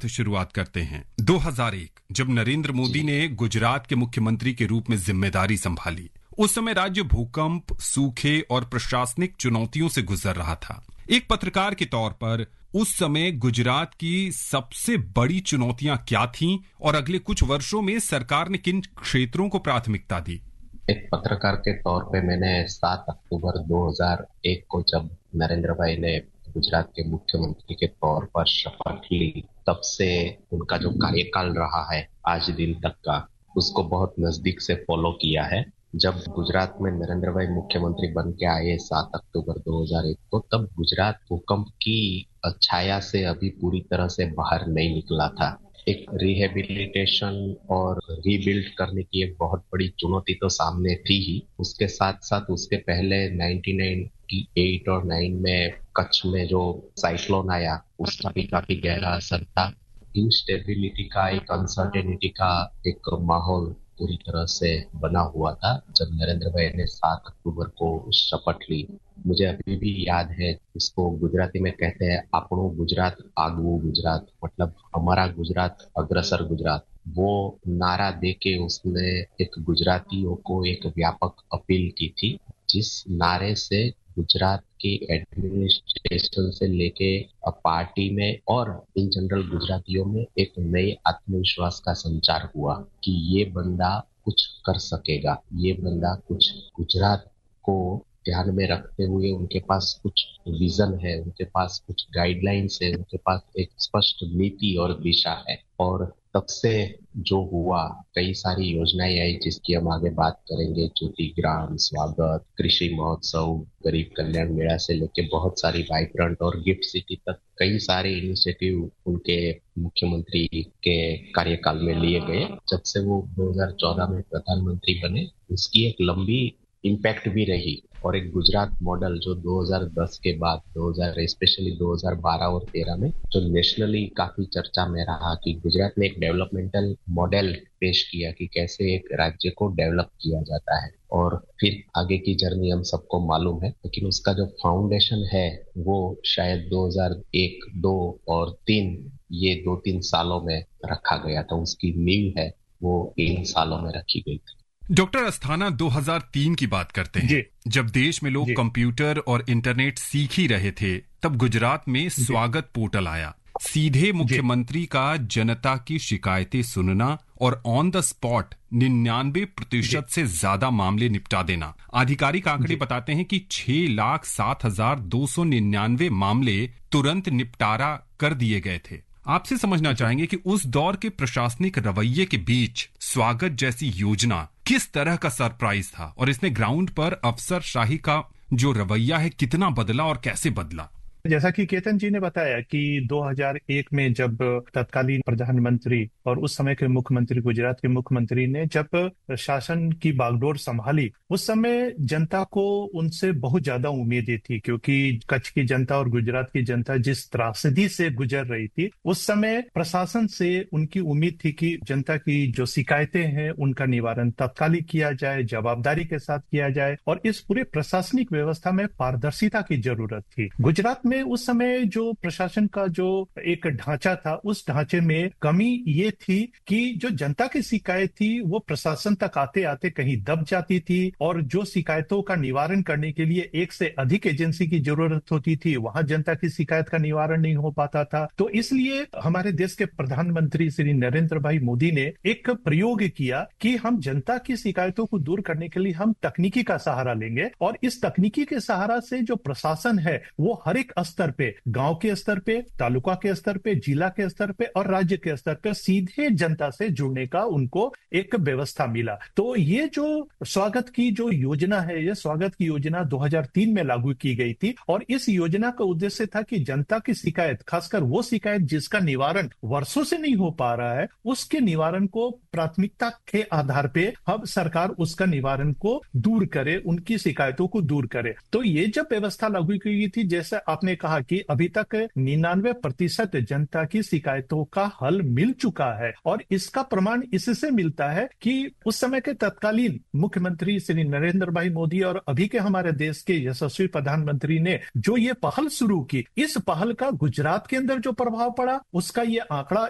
साथ शुरुआत करते हैं। 2001 जब नरेंद्र मोदी ने गुजरात के मुख्यमंत्री के रूप में जिम्मेदारी संभाली, उस समय राज्य भूकंप, सूखे और प्रशासनिक चुनौतियों से गुजर रहा था। एक पत्रकार के तौर पर उस समय गुजरात की सबसे बड़ी चुनौतियां क्या थीं और अगले कुछ वर्षों में सरकार ने किन क्षेत्रों को प्राथमिकता दी? एक पत्रकार के तौर पे मैंने 7 अक्टूबर 2001 को जब नरेंद्र भाई ने गुजरात के मुख्यमंत्री के तौर पर शपथ ली, तब से उनका जो कार्यकाल रहा है आज दिन तक का, उसको बहुत नजदीक से फॉलो किया है। जब गुजरात में नरेंद्र भाई मुख्यमंत्री बन के आए 7 अक्टूबर 2001 को, तब गुजरात भूकंप की छाया से अभी पूरी तरह से बाहर नहीं निकला था। एक रिहेबिलिटेशन और रीबिल्ड करने की एक बहुत बड़ी चुनौती तो सामने थी ही। उसके साथ साथ उसके पहले 1998 और 9 में कच्छ में जो साइक्लोन आया, उसका भी काफी गहरा असर था। इंस्टेबिलिटी का, एक अनसर्टेनिटी का एक माहौल पूरी तरह से बना हुआ था जब नरेंद्र भाई ने 7 अक्टूबर को शपथ ली। मुझे अभी भी याद है, इसको गुजराती में कहते हैं आपनो गुजरात आगवू गुजरात, मतलब हमारा गुजरात अग्रसर गुजरात। वो नारा देके उसने एक गुजरातियों को एक व्यापक अपील की थी, जिस नारे से गुजरात के एडमिनिस्ट्रेशन से लेके पार्टी में और इन जनरल गुजरातियों में एक नए आत्मविश्वास का संचार हुआ कि ये बंदा कुछ कर सकेगा, ये बंदा कुछ गुजरात को ध्यान में रखते हुए उनके पास कुछ विजन है, उनके पास कुछ गाइडलाइंस है, उनके पास एक स्पष्ट नीति और दिशा है। और तब से जो हुआ, कई सारी योजनाएं आई जिसकी हम आगे बात करेंगे। ज्योति ग्राम, स्वागत, कृषि महोत्सव, गरीब कल्याण मेला से लेके बहुत सारी वाइब्रेंट और गिफ्ट सिटी तक कई सारे इनिशिएटिव उनके मुख्यमंत्री के कार्यकाल में लिए गए। जब से वो 2014 में प्रधानमंत्री बने, उसकी एक लंबी इम्पैक्ट भी रही। और एक गुजरात मॉडल जो 2010 के बाद 2000 स्पेशली 2012 और 13 में जो नेशनली काफी चर्चा में रहा कि गुजरात ने एक डेवलपमेंटल मॉडल पेश किया कि कैसे एक राज्य को डेवलप किया जाता है। और फिर आगे की जर्नी हम सबको मालूम है, लेकिन उसका जो फाउंडेशन है वो शायद 2001, 2 और 3 ये 2-3 सालों में रखा गया था। उसकी नींव है वो इन सालों में रखी गई थी। डॉक्टर अस्थाना, 2003 की बात करते हैं, जब देश में लोग कंप्यूटर और इंटरनेट सीख ही रहे थे, तब गुजरात में स्वागत पोर्टल आया। सीधे मुख्यमंत्री का जनता की शिकायतें सुनना और ऑन द स्पॉट 99% से ज्यादा मामले निपटा देना। आधिकारिक आंकड़े बताते हैं कि 6,07,299 मामले तुरंत निपटारा कर दिए गए थे। आपसे समझना चाहेंगे कि उस दौर के प्रशासनिक रवैये के बीच स्वागत जैसी योजना किस तरह का सरप्राइज था और इसने ग्राउंड पर अफसरशाही का जो रवैया है कितना बदला और कैसे बदला? जैसा कि केतन जी ने बताया कि 2001 में जब तत्कालीन प्रधानमंत्री और उस समय के मुख्यमंत्री, गुजरात के मुख्यमंत्री ने जब शासन की बागडोर संभाली, उस समय जनता को उनसे बहुत ज्यादा उम्मीदें थी, क्योंकि कच्छ की जनता और गुजरात की जनता जिस त्रासदी से गुजर रही थी, उस समय प्रशासन से उनकी उम्मीद थी कि जनता की जो शिकायतें हैं उनका निवारण तत्कालिक किया जाए, जवाबदारी के साथ किया जाए और इस पूरे प्रशासनिक व्यवस्था में पारदर्शिता की जरूरत थी। गुजरात में उस समय जो प्रशासन का जो एक ढांचा था, उस ढांचे में कमी ये थी कि जो जनता की शिकायत थी वो प्रशासन तक आते आते कहीं दब जाती थी और जो शिकायतों का निवारण करने के लिए एक से अधिक एजेंसी की जरूरत होती थी, वहां जनता की शिकायत का निवारण नहीं हो पाता था। तो इसलिए हमारे देश के प्रधानमंत्री श्री नरेंद्र भाई मोदी ने एक प्रयोग किया कि हम जनता की शिकायतों को दूर करने के लिए हम तकनीकी का सहारा लेंगे और इस तकनीकी के सहारा से जो प्रशासन है वो हर एक स्तर पे, गांव के स्तर पे, तालुका के स्तर पे, जिला के स्तर पे और राज्य के स्तर पे सीधे जनता से जुड़ने का उनको एक व्यवस्था मिला। तो ये जो स्वागत की जो योजना है, ये स्वागत की योजना 2003 में लागू की गई थी और इस योजना का उद्देश्य था कि जनता की शिकायत, खासकर वो शिकायत जिसका निवारण वर्षों से नहीं हो पा रहा है, उसके निवारण को प्राथमिकता के आधार पे अब सरकार उसका निवारण को दूर करे, उनकी शिकायतों को दूर करे। तो ये जब व्यवस्था लागू की गई थी, जैसे आपने कहा कि अभी तक 99% जनता की शिकायतों का हल मिल चुका है और इसका प्रमाण इससे मिलता है कि उस समय के तत्कालीन मुख्यमंत्री श्री नरेंद्र भाई मोदी और अभी के हमारे देश के यशस्वी प्रधानमंत्री ने जो ये पहल शुरू की, इस पहल का गुजरात के अंदर जो प्रभाव पड़ा उसका ये आंकड़ा